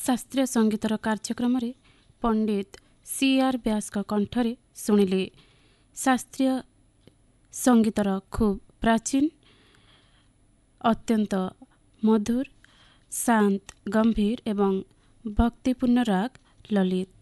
शास्त्रीय संगीतर कार्यक्रम पंडित सी.आर. व्यास कंठरे शुणिले। शास्त्रीय संगीतर खूब प्राचीन, अत्यंत मधुर, शांत, गंभीर एवं भक्तिपूर्ण राग ललित।